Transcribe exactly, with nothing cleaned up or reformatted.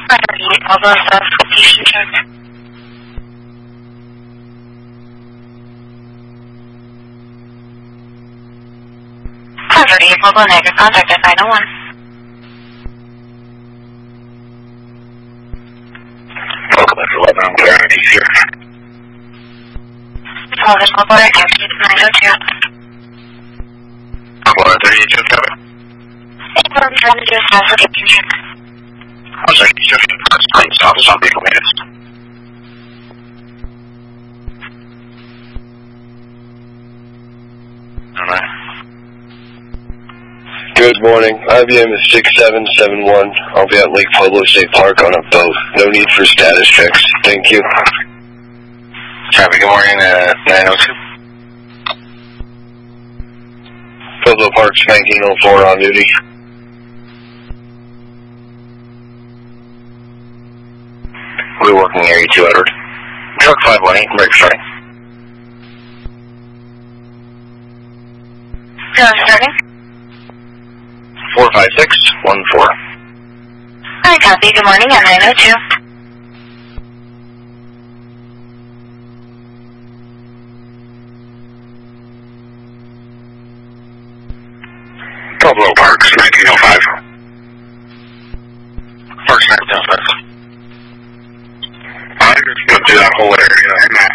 All those uh, location check. Hazard eight, mobile negative contact at nine oh one. Welcome to eleven, I'm clear on east here. Polish mobile negative nine oh two. one thirty-eight, just have it. Eight one seven zero seven location check. I'll check the shift. That's great. Stop us on vehicle maintenance. Alright. Good morning. I B M is six seven seven one. I'll be at Lake Pueblo State Park on a boat. No need for status checks. Thank you. Traffic, good morning, uh, nine oh two. Pueblo Park's nineteen oh four on duty. We're working area two, Edward. Truck five one eight, break starting. Zero starting. four five six one four. I copy. Good morning at nine oh two. Pueblo Parks, nineteen oh five. Parks nineteen oh five. I'm just going to do that whole area. I'm not